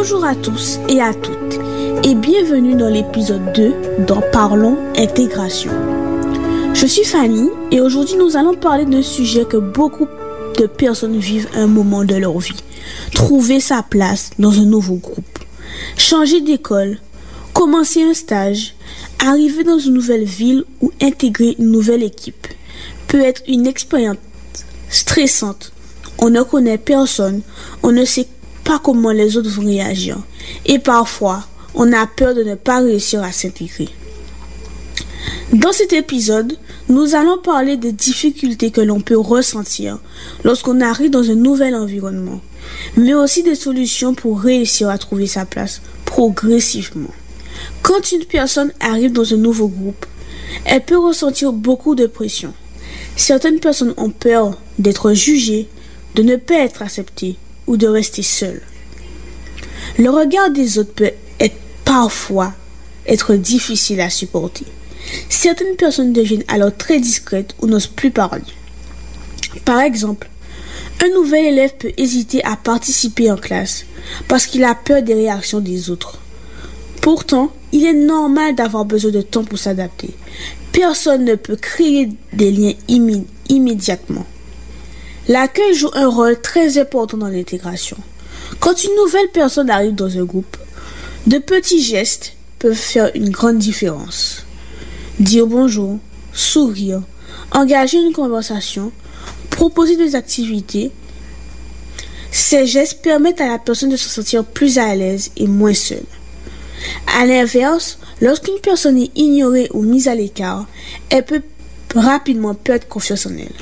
Bonjour à tous et à toutes et bienvenue dans l'épisode 2 dans Parlons Intégration. Je suis Fanny et aujourd'hui nous allons parler d'un sujet que beaucoup de personnes vivent à un moment de leur vie. Trouver sa place dans un nouveau groupe. Changer d'école, commencer un stage, arriver dans une nouvelle ville ou intégrer une nouvelle équipe peut être une expérience stressante. On ne connaît personne, on ne sait pas comment les autres vont réagir et parfois on a peur de ne pas réussir à s'intégrer. Dans cet épisode, nous allons parler des difficultés que l'on peut ressentir lorsqu'on arrive dans un nouvel environnement, mais aussi des solutions pour réussir à trouver sa place progressivement. Quand une personne arrive dans un nouveau groupe, elle peut ressentir beaucoup de pression. Certaines personnes ont peur d'être jugées, de ne pas être acceptées ou de rester seule. Le regard des autres peut parfois être difficile à supporter. Certaines personnes deviennent alors très discrètes ou n'osent plus parler. Par exemple, un nouvel élève peut hésiter à participer en classe parce qu'il a peur des réactions des autres. Pourtant, il est normal d'avoir besoin de temps pour s'adapter. Personne ne peut créer des liens immédiatement. L'accueil joue un rôle très important dans l'intégration. Quand une nouvelle personne arrive dans un groupe, de petits gestes peuvent faire une grande différence. Dire bonjour, sourire, engager une conversation, proposer des activités, ces gestes permettent à la personne de se sentir plus à l'aise et moins seule. À l'inverse, lorsqu'une personne est ignorée ou mise à l'écart, elle peut rapidement perdre confiance en elle.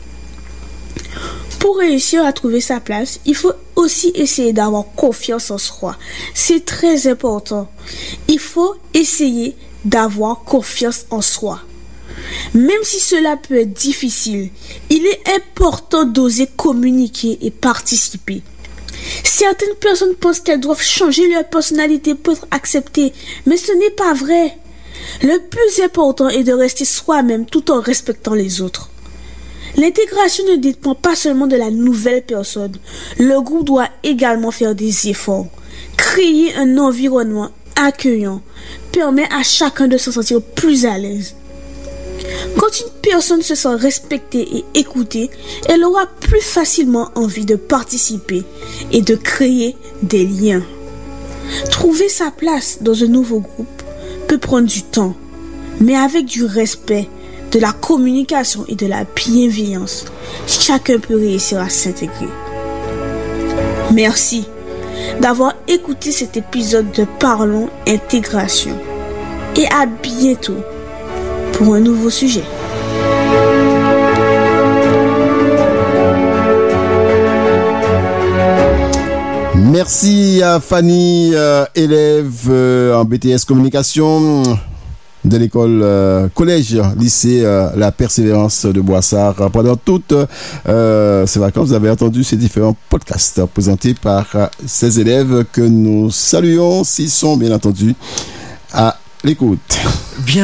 Pour réussir à trouver sa place, il faut aussi essayer d'avoir confiance en soi. C'est très important. Il faut essayer d'avoir confiance en soi. Même si cela peut être difficile, il est important d'oser communiquer et participer. Certaines personnes pensent qu'elles doivent changer leur personnalité pour être acceptées, mais ce n'est pas vrai. Le plus important est de rester soi-même tout en respectant les autres. L'intégration ne dépend pas seulement de la nouvelle personne. Le groupe doit également faire des efforts. Créer un environnement accueillant permet à chacun de se sentir plus à l'aise. Quand une personne se sent respectée et écoutée, elle aura plus facilement envie de participer et de créer des liens. Trouver sa place dans un nouveau groupe peut prendre du temps, mais avec du respect, de la communication et de la bienveillance, chacun peut réussir à s'intégrer. Merci d'avoir écouté cet épisode de Parlons Intégration et à bientôt pour un nouveau sujet. Merci à Fanny, élève en BTS Communication de l'école collège lycée La Persévérance de Boissard. Pendant toutes ces vacances, vous avez entendu ces différents podcasts présentés par ces élèves que nous saluons s'ils sont bien entendu à l'écoute. Bien